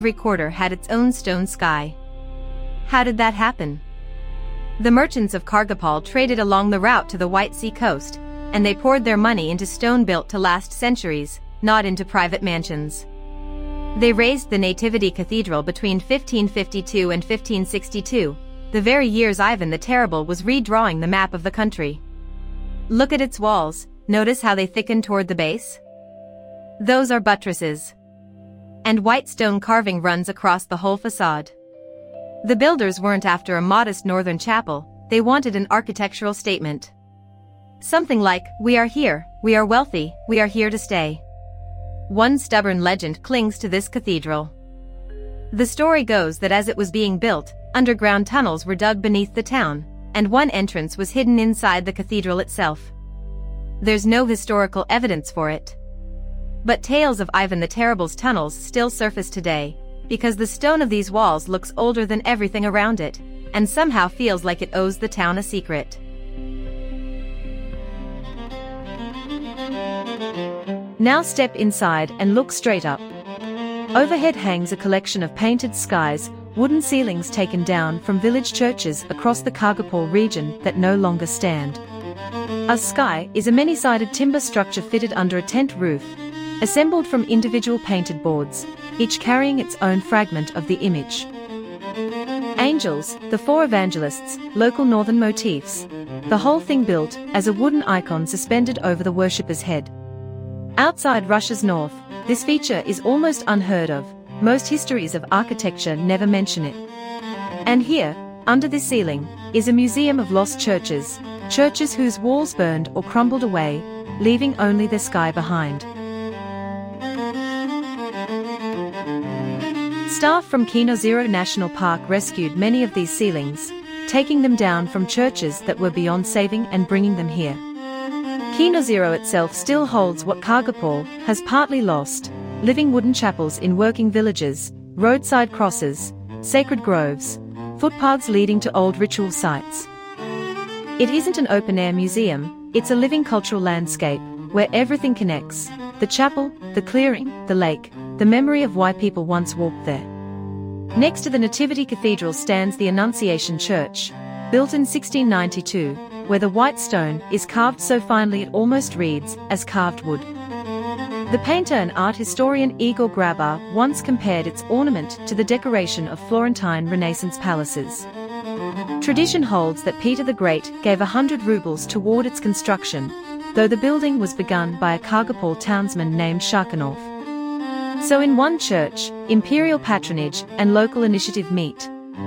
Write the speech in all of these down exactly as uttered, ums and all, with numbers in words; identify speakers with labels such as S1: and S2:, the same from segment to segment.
S1: Every quarter had its own stone sky. How did that happen? The merchants of Kargopol traded along the route to the White Sea coast, and they poured their money into stone built to last centuries, not into private mansions. They raised the Nativity Cathedral between fifteen fifty-two and fifteen sixty-two, the very years Ivan the Terrible was redrawing the map of the country. Look at its walls, notice how they thicken toward the base? Those are buttresses. And white stone carving runs across the whole facade. The builders weren't after a modest northern chapel, they wanted an architectural statement. Something like, "We are here, we are wealthy, we are here to stay." One stubborn legend clings to this cathedral. The story goes that as it was being built, underground tunnels were dug beneath the town, and one entrance was hidden inside the cathedral itself. There's no historical evidence for it. But tales of Ivan the Terrible's tunnels still surface today, because the stone of these walls looks older than everything around it, and somehow feels like it owes the town a secret. Now step inside and look straight up. Overhead hangs a collection of painted skies, wooden ceilings taken down from village churches across the Kargopol region that no longer stand. A sky is a many-sided timber structure fitted under a tent roof, assembled from individual painted boards, each carrying its own fragment of the image. Angels, the four evangelists, local northern motifs, the whole thing built as a wooden icon suspended over the worshipper's head. Outside Russia's north, this feature is almost unheard of, most histories of architecture never mention it. And here, under this ceiling, is a museum of lost churches, churches whose walls burned or crumbled away, leaving only the sky behind. Staff from Kino Zero National Park rescued many of these ceilings, taking them down from churches that were beyond saving and bringing them here. Kino Zero itself still holds what Kargopol has partly lost: living wooden chapels in working villages, roadside crosses, sacred groves, footpaths leading to old ritual sites. It isn't an open-air museum, it's a living cultural landscape, where everything connects: the chapel, the clearing, the lake, the memory of why people once walked there. Next to the Nativity Cathedral stands the Annunciation Church, built in sixteen ninety-two, where the white stone is carved so finely it almost reads as carved wood. The painter and art historian Igor Grabar once compared its ornament to the decoration of Florentine Renaissance palaces. Tradition holds that Peter the Great gave a hundred rubles toward its construction, though the building was begun by a Kargopol townsman named Sharkanov. So in one church, imperial patronage and local initiative meet.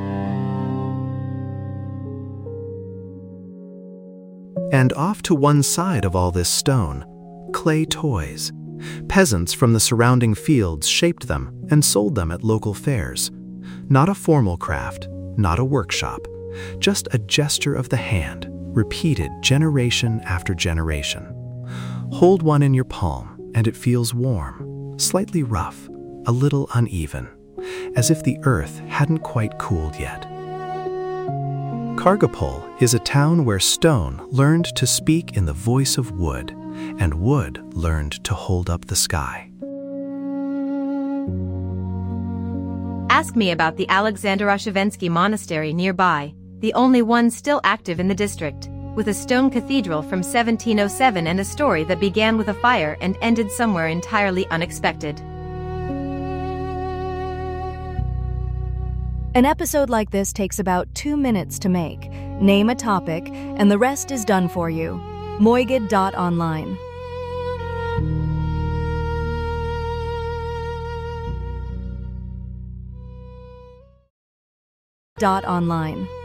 S2: And off to one side of all this stone, clay toys. Peasants from the surrounding fields shaped them and sold them at local fairs. Not a formal craft, not a workshop, just a gesture of the hand, repeated generation after generation. Hold one in your palm and it feels warm, slightly rough, a little uneven, as if the earth hadn't quite cooled yet. Kargopol is a town where stone learned to speak in the voice of wood, and wood learned to hold up the sky.
S1: Ask me about the Alexander-Oshevensky Monastery nearby, the only one still active in the district, with a stone cathedral from seventeen oh seven and a story that began with a fire and ended somewhere entirely unexpected.
S3: An episode like this takes about two minutes to make. Name a topic, and the rest is done for you. Moigid dot online. Dot online.